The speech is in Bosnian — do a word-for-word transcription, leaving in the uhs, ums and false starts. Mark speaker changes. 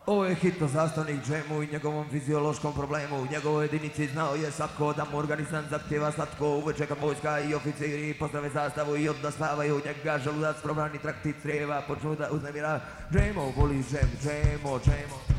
Speaker 1: Ovo je hitno sastavnik džemu i njegovom fiziološkom problemu. U njegovoj jedinici znao je svatko da mu organizam zahtjeva slatko. Uveče kad vojska i oficiri postrave sastavu i odda spavaju, njega želudac, probrani traktit crijeva počnu da uznemira. Džemo, voli džem, džemo, džemo.